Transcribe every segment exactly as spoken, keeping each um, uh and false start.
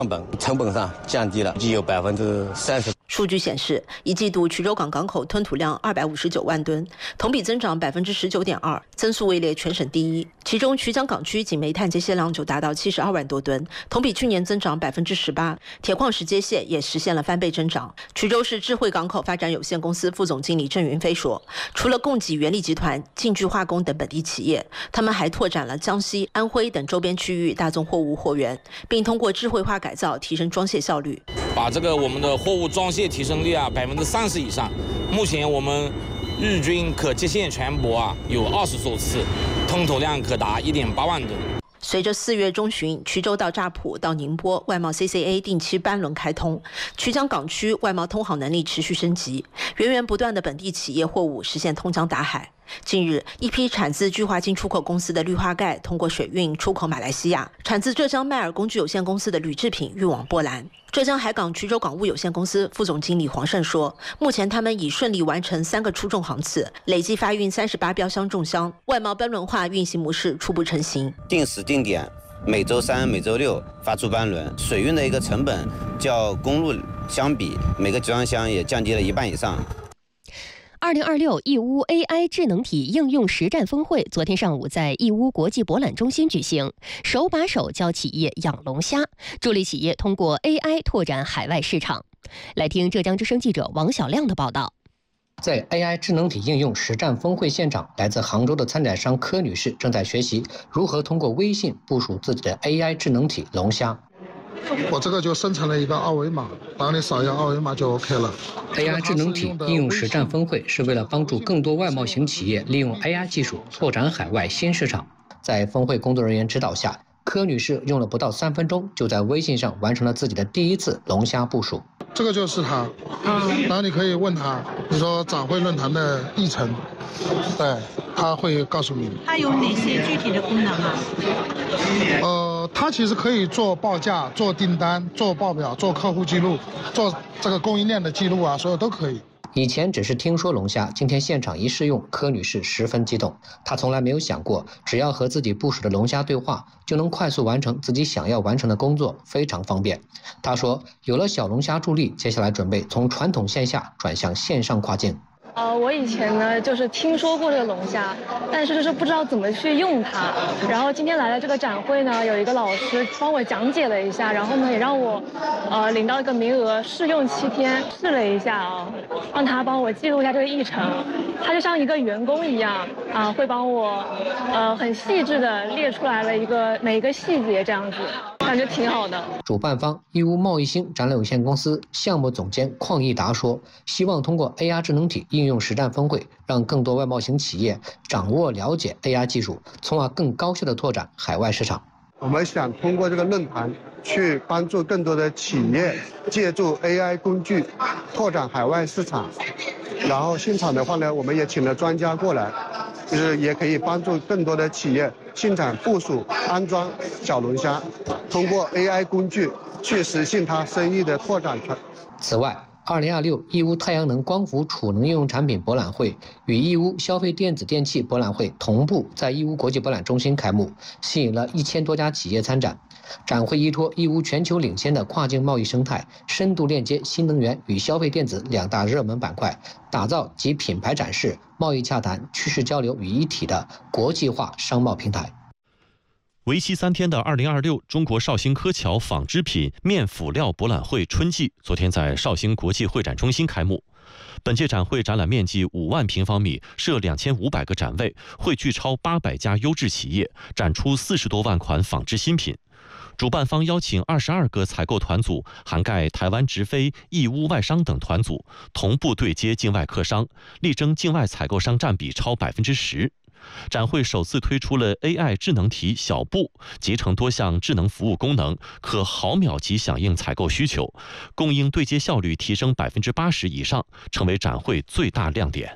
成本成本上降低了，既有百分之三十。 数据显示，一季度衢州港港口吞吐量二百五十九万吨，同比增长百分之十九点二，增速位列全省第一。其中衢江港区仅煤炭接卸量就达到七十二万多吨，同比去年增长百分之十八。铁矿石接卸也实现了翻倍增长。衢州市智慧港口发展有限公司副总经理郑云飞说，除了供给原力集团、晋聚化工等本地企业，他们还拓展了江西、安徽等周边区域大宗货物货源，并通过智慧化改造提升装卸效率， 把这个我们的货物装卸提升率啊百分之三十以上。目前我们日均可接线船舶啊有二十艘次，吞吐量可达一点八万吨。 随着四月中旬衢州到乍浦到宁波外贸 C C A 定期班轮开通，衢江港区外贸通航能力持续升级，源源不断的本地企业货物实现通江达海。近日，一批产自聚化金出口公司的氯化钙通过水运出口马来西亚，产自浙江迈尔工具有限公司的铝制品运往波兰。浙江海港衢州港务有限公司副总经理黄胜说，目前他们已顺利完成三个出重航次，累计发运三十八标箱重箱，外贸班轮化运行模式初步成型。 定时定点，每周三、每周六发出班轮，水运的一个成本较公路相比，每个集装箱也降低了一半以上。 二零二六义乌 A I 智能体应用实战峰会昨天上午在义乌国际博览中心举行，手把手教企业养龙虾，助力企业通过 A I 拓展海外市场。来听浙江之声记者王小亮的报道。 在 A I 智能体应用实战峰会现场，来自杭州的参展商柯女士正在学习如何通过微信部署自己的 A I 智能体龙虾。 我这个就生成了一个二维码，当你扫一下二维码就 OK 了。 A I 智能体应用实战峰会是为了帮助更多外贸型企业利用 A I 技术拓展海外新市场。在峰会工作人员指导下，柯女士用了不到三分钟，就在微信上完成了自己的第一次龙虾部署。 这个就是它，然后你可以问他，你说展会论坛的议程，对，他会告诉你。 它有哪些具体的功能啊？ 呃，它其实可以做报价、做订单、做报表、做客户记录、做这个供应链的记录啊，所有都可以。 以前只是听说龙虾，今天现场一试用，柯女士十分激动。她从来没有想过，只要和自己部署的龙虾对话，就能快速完成自己想要完成的工作，非常方便。她说，有了小龙虾助力，接下来准备从传统线下转向线上跨境。 呃，我以前呢就是听说过这个龙虾，但是就是不知道怎么去用它。然后今天来了这个展会呢，有一个老师帮我讲解了一下，然后呢也让我呃领到一个名额，试用七天，试了一下啊，让他帮我记录一下这个议程。他就像一个员工一样啊，会帮我呃很细致的列出来了一个每一个细节，这样子感觉挺好的。 主办方义乌贸易兴展览有限公司项目总监邝义达说，希望通过 A I 智能体应用实战峰会，让更多外贸型企业掌握了解 A I 技术，从而更高效地拓展海外市场。 我们想通过这个论坛去帮助更多的企业借助 A I 工具拓展海外市场。然后现场的话呢，我们也请了专家过来，就是也可以帮助更多的企业现场部署安装小龙虾，通过 A I 工具去实现它生意的拓展。 此外，二零二六义乌太阳能光伏储能应用产品博览会与义乌消费电子电器博览会同步在义乌国际博览中心开幕，吸引了一千多家企业参展。展会依托义乌全球领先的跨境贸易生态，深度链接新能源与消费电子两大热门板块，打造集品牌展示、贸易洽谈、趋势交流于一体的国际化商贸平台。 为期三天的二零二六中国绍兴柯桥纺织品面辅料博览会春季昨天在绍兴国际会展中心开幕。本届展会展览面积五万平方米，设两千五百个展位，汇聚超八百家优质企业，展出四十多万款纺织新品。主办方邀请二十二个采购团组，涵盖台湾直飞、义乌外商等团组，同步对接境外客商，力争境外采购商占比超百分之十。展会首次推出了 A I 智能体小布，集成多项智能服务功能，可毫秒级响应采购需求，供应对接效率提升百分之八十以上，成为展会最大亮点。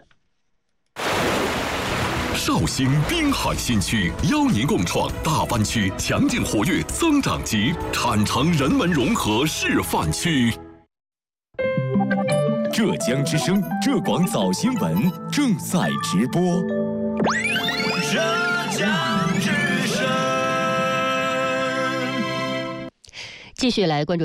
绍兴滨海新区邀您共创大湾区强劲活跃增长极产城人文融合示范区。浙江之声浙广早新闻正在直播。 浙江之声。 继续来关注。